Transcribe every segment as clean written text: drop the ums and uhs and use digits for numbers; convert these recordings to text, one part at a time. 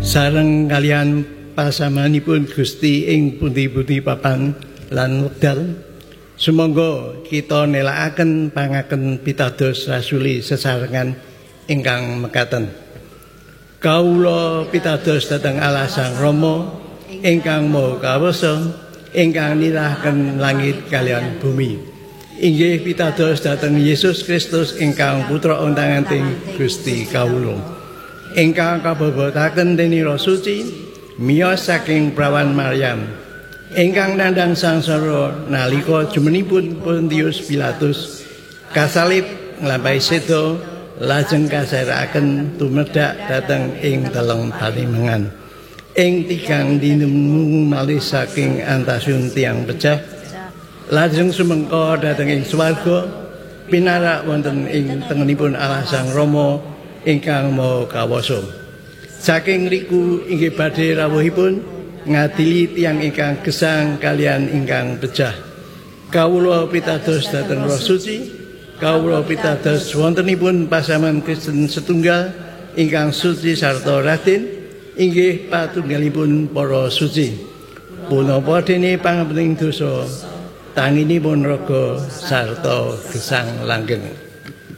Sareng kalian pasamanipun Gusti ing pundi-pundi papan lan wekdal, sumangga kita nelakaken pangaken pitados rasuli sesarengan ingkang mekaten. Kawula pitados dhateng Allah Sang Rama ingkang Maha Kawasa, ingkang nirahaken langit kalian bumi. Inggih pitados dhateng Yesus Kristus ingkang putra ontanganting Gusti kawula, ingkang kabobotake dening Roh Suci miyos saking prawan Maryam, ingkang nandhang sangsara nalika jumenipun Pontius Pilatus kasalib nglampahi seda, lajeng kaseraken tumedhak dhateng ing telung panimengan. Ing tigang dinemu malih saking antasun tiang pecah, lajeng sumengka dhateng ing swarga, pinarak wonten ing tengenipun Allah Sang Rama ingkang Maha Kawasa. Saking riku inggih badhe rawuhipun ngadili tiyang ingkang gesang kalian ingkang pecah. Kawula pitados dhateng Roh Suci, kawula pitados wontenipun pasaman Kristen setunggal ingkang suci sarta radin, inggih patunggalipun para suci. Punapa dene pangapunten dosa, tanginipun raga sarta gesang langgeng.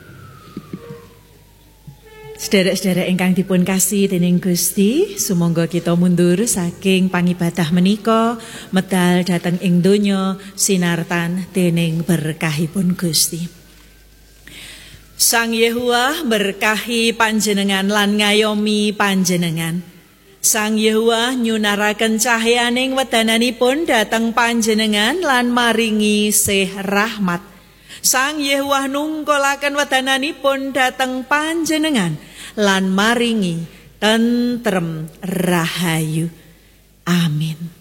Sederek-sederek ingkang dipun kasih dening Gusti, sumangga kita mundur saking pangibadah menika medal dhateng ing donya sinartan dening berkahipun Gusti. Sang Yehuwa berkahi panjenengan lan ngayomi panjenengan. Sang Yehuwa nyunaraken cahyaning wedananipun dhateng panjenengan lan maringi sih rahmat. Sang Yehuwa nungkolaken wedananipun dhateng panjenengan lan maringi tentrem rahayu. Amin.